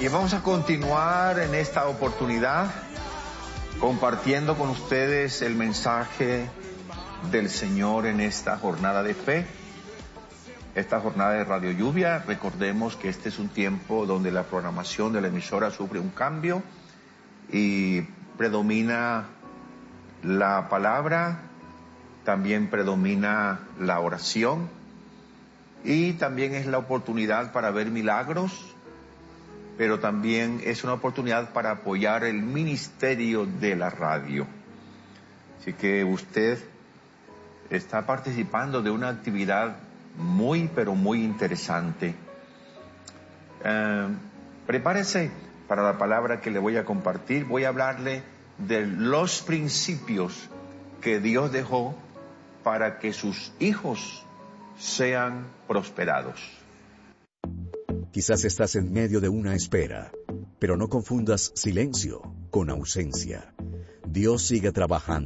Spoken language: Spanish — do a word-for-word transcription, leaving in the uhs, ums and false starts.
Y vamos a continuar en esta oportunidad compartiendo con ustedes el mensaje del Señor en esta jornada de fe, esta jornada de Radio Lluvia. Recordemos que este es un tiempo donde la programación de la emisora sufre un cambio y predomina la palabra, también predomina la oración y también es la oportunidad para ver milagros, pero también es una oportunidad para apoyar el ministerio de la radio. Así que usted está participando de una actividad muy, pero muy interesante. Eh, prepárese para la palabra que le voy a compartir. Voy a hablarle de los principios que Dios dejó para que sus hijos sean prosperados. Quizás estás en medio de una espera, pero no confundas silencio con ausencia. Dios sigue trabajando.